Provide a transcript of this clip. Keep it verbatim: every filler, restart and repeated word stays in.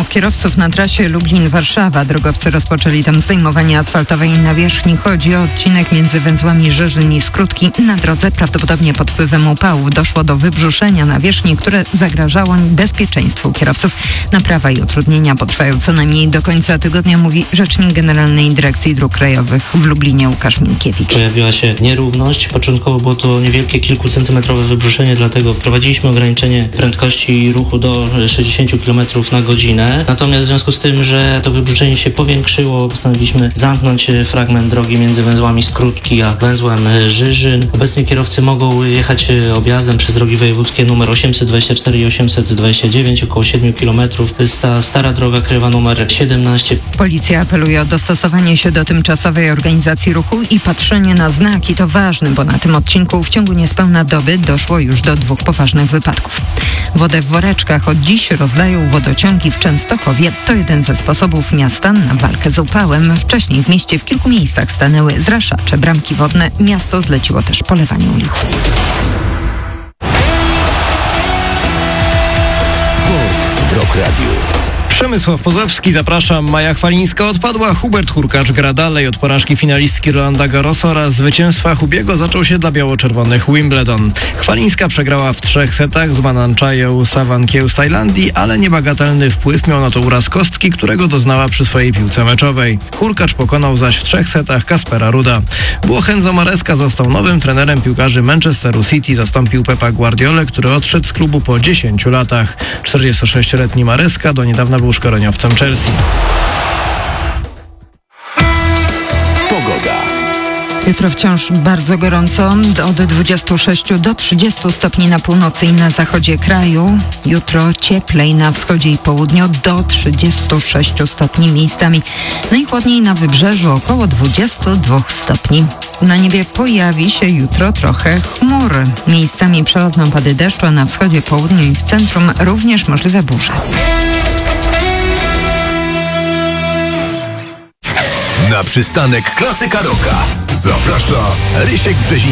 rozmów kierowców na trasie Lublin-Warszawa. Drogowcy rozpoczęli tam zdejmowanie asfaltowej nawierzchni. Chodzi o odcinek między węzłami Żyżyn i Skrótki. Na drodze prawdopodobnie pod wpływem upałów doszło do wybrzuszenia nawierzchni, które zagrażało bezpieczeństwu kierowców. Naprawa i utrudnienia potrwają co najmniej do końca tygodnia, mówi rzecznik Generalnej Dyrekcji Dróg Krajowych w Lublinie Łukasz Minkiewicz. Pojawiła się nierówność. Początkowo było to niewielkie, kilkucentymetrowe wybrzuszenie, dlatego wprowadziliśmy ograniczenie prędkości ruchu do sześćdziesiąt kilometrów na godzinę. Natomiast w związku z tym, że to wybrzuszenie się powiększyło, postanowiliśmy zamknąć fragment drogi między węzłami Skrótki a węzłem Żyżyn. Obecnie kierowcy mogą jechać objazdem przez drogi wojewódzkie nr osiemset dwadzieścia cztery i osiemset dwadzieścia dziewięć, około siedmiu kilometrów. To jest ta stara droga krajowa numer siedemnaście. Policja apeluje o dostosowanie się do tymczasowej organizacji ruchu i patrzenie na znaki. To ważne, bo na tym odcinku w ciągu niespełna doby doszło już do dwóch poważnych wypadków. Wodę w woreczkach od dziś rozdają wodociągi w Częstochowie. To jeden ze sposobów miasta na walkę z upałem. Wcześniej w mieście w kilku miejscach stanęły zraszacze, bramki wodne. Miasto zleciło też polewanie ulic. Sport w Rock Radio. Przemysław Pozowski, zapraszam. Maja Chwalińska odpadła, Hubert Hurkacz gra dalej. Od porażki finalistki Rolanda Garrosa oraz zwycięstwa Hubiego zaczął się dla biało-czerwonych Wimbledon. Chwalińska przegrała w trzech setach z Bananczają Sawankieł z Tajlandii, ale niebagatelny wpływ miał na to uraz kostki, którego doznała przy swojej piłce meczowej. Hurkacz pokonał zaś w trzech setach Kaspera Ruda. Włoch Enzo Maresca został nowym trenerem piłkarzy Manchesteru City, zastąpił Pepa Guardiolę, który odszedł z klubu po dziesięciu latach. czterdziestosześcioletni Maresca do niedawna był szkoleniowcem Chelsea. Pogoda. Jutro wciąż bardzo gorąco, od dwudziestu sześciu do trzydziestu stopni na północy i na zachodzie kraju. Jutro cieplej na wschodzie i południu do trzydziestu sześciu stopni miejscami. Najchłodniej na wybrzeżu około dwudziestu dwóch stopni. Na niebie pojawi się jutro trochę chmur. Miejscami przelotne opady deszczu, a na wschodzie, południu i w centrum również możliwe burze. Na przystanek Klasyka Rocka zaprasza Rysiek Brzeziński.